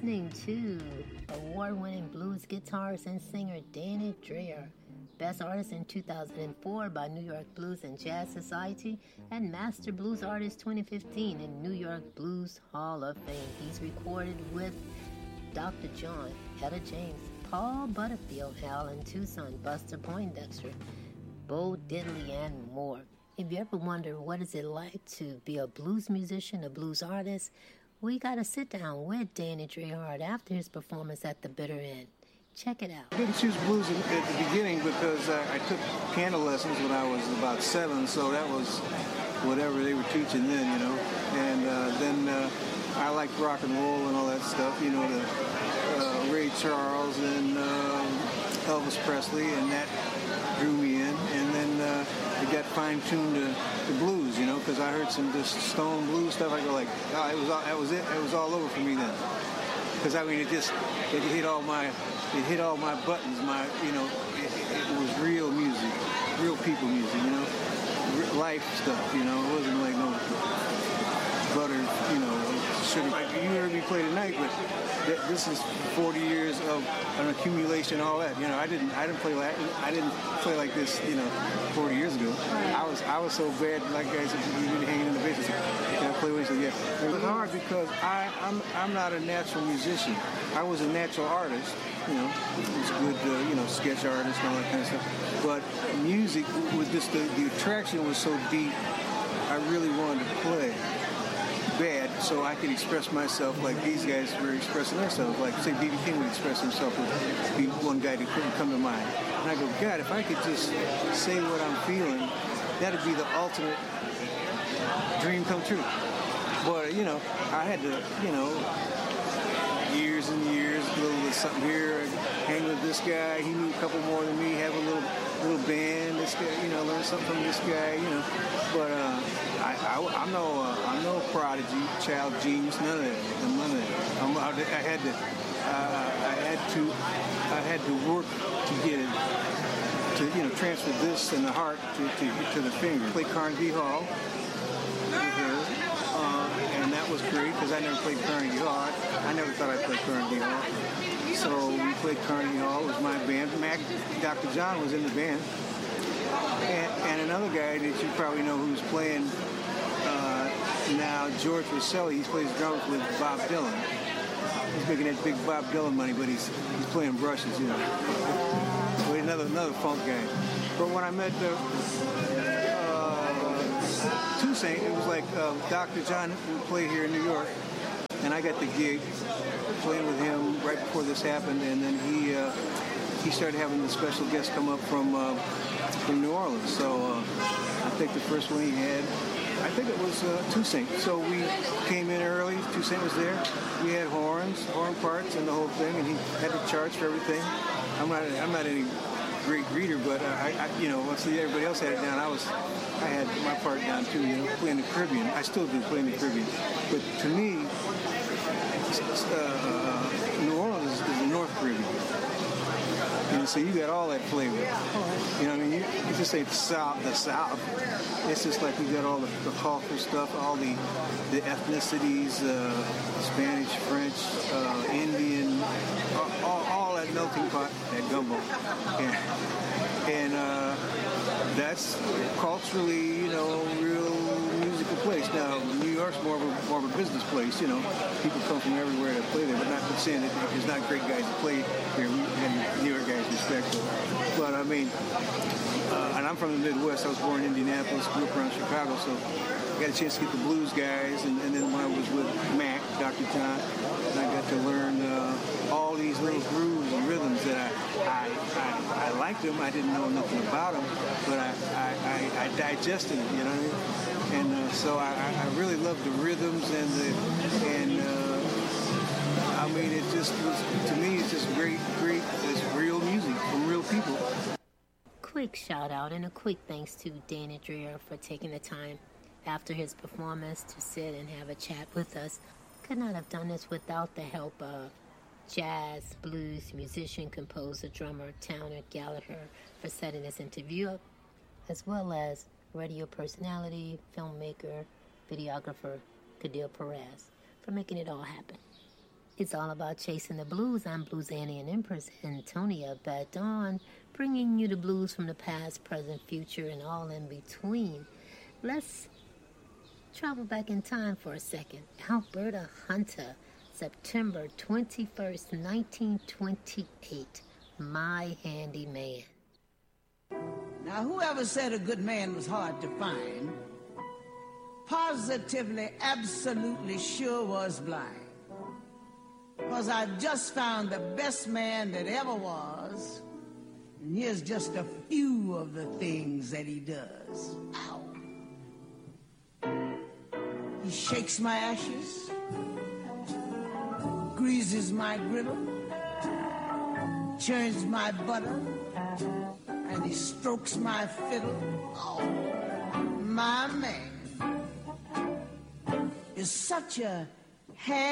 listening to award-winning blues guitarist and singer Danny Dreher, Best Artist in 2004 by New York Blues and Jazz Society, and Master Blues Artist 2015 in New York Blues Hall of Fame. He's recorded with Dr. John, Etta James, Paul Butterfield, Howlin' Tucson, Buster Poindexter, Bo Diddley, and more. If you ever wonder what is it like to be a blues musician, a blues artist, we got to sit down with Danny Dreher after his performance at the Bitter End. Check it out. I didn't choose blues at the beginning because I took piano lessons when I was about 7, so that was whatever they were teaching then, you know. And then I liked rock and roll and all that stuff, you know, the Ray Charles and Elvis Presley, and that drew me in. And then it got fine-tuned to blues, you know, because I heard some just stone blues stuff. I go like, oh, that was it. It was all over for me then. Because I mean, it hit all my buttons. It was real music, real people music, you know, life stuff, you know. It wasn't like no butter, you know, sugar. Like you heard me play tonight, but this is 40 years of an accumulation, all that. You know, I didn't play like this, you know, 40 years ago. I was so bad, like guys, you really hanging in the basement. Can I play with you? Yeah. It was hard because I'm not a natural musician. I was a natural artist. You know, it was good, you know, sketch artist and all that kind of stuff. But music was just the attraction was so deep. I really wanted to play bad so I could express myself like these guys were expressing themselves. Like, say, B.B. King would express himself would be one guy that couldn't come to mind. And I go, God, if I could just say what I'm feeling, that'd be the ultimate dream come true. But, you know, I had to, you know, years and years, a little bit something here, hang with this guy. He knew a couple more than me, have a little band. This guy, you know, learn something from this guy, you know. But I'm no prodigy, child genius, none of that. I had to work to get it, to, you know, transfer this and the heart to the finger. Play Carnegie Hall with her, and that was great because I never played Carnegie Hall. I never thought I'd play Carnegie Hall. So we played Carnegie Hall. It was my band. Dr. John was in the band. And another guy that you probably know who's playing now, George Rosselli. He plays drums with Bob Dylan. He's making that big Bob Dylan money, but he's playing brushes, you know. But another funk guy. But when I met Toussaint, it was like Dr. John would play here in New York, and I got the gig playing with him right before this happened, and then he started having the special guests come up from New Orleans. So I think the first one he had, I think it was Toussaint. So we came in early. Toussaint was there. We had horn parts, and the whole thing, and he had the charts for everything. I'm not any great reader, but I you know, once everybody else had it down, I had my part down too. You know, playing the Caribbean. I still do playing the Caribbean, but to me, New Orleans is the North Caribbean. You know, so you got all that flavor. You know what I mean? You just say the South. It's just like we got all the cultural stuff, all the ethnicities, Spanish, French, Indian, all that melting pot, that gumbo. And that's culturally, you know, real musical place. Now, New York's more of a business place, you know. People come from everywhere to play there, but not saying that there's not great guys that play here. And New York guys respect them. But I mean, and I'm from the Midwest. I was born in Indianapolis, grew up around Chicago, so I got a chance to get the blues guys. And then when I was with Mac, Dr. John, and I got to learn all these little grooves and rhythms that I liked them. I didn't know nothing about them, but I digested them, you know what I mean? And so I really loved the rhythms and I mean, it just was, to me, it's just great, it's real music from real people. Quick shout out and a quick thanks to Danny Dreher for taking the time after his performance to sit and have a chat with us. Could not have done this without the help of jazz, blues, musician, composer, drummer, Towner Gallagher for setting this interview up, as well as radio personality, filmmaker, videographer, Cadil Perez for making it all happen. It's all about chasing the blues. I'm Bluesanian Empress Antonia Badon, bringing you the blues from the past, present, future, and all in between. Let's travel back in time for a second. Alberta Hunter, September 21st, 1928. My Handy Man. Now, whoever said a good man was hard to find, positively, absolutely sure was blind. Because I've just found the best man that ever was, and here's just a few of the things that he does. Ow. He shakes my ashes, greases my griddle, churns my butter, and he strokes my fiddle. Oh, my man is such a hand.